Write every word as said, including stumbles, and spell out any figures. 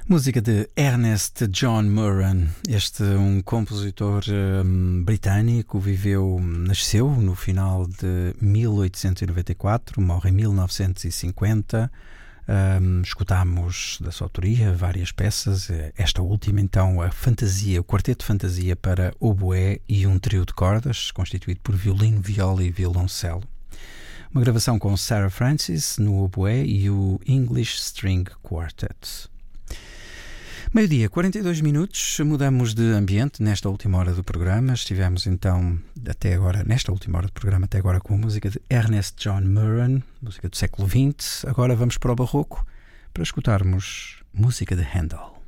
Música de Ernest John Murran. Este é um compositor um, britânico, viveu, nasceu no final de mil oitocentos e noventa e quatro, morre em mil novecentos e cinquenta. Um, escutámos da sua autoria várias peças, esta última então a Fantasia, o quarteto de Fantasia para oboé e um trio de cordas, constituído por violino, viola e violoncelo. Uma gravação com Sarah Francis no oboé e o English String Quartet. Meio-dia, quarenta e dois minutos, mudamos de ambiente nesta última hora do programa. Estivemos então, até agora, nesta última hora do programa, até agora com a música de Ernest John Murran, música do século vinte. Agora vamos para o Barroco para escutarmos música de Handel.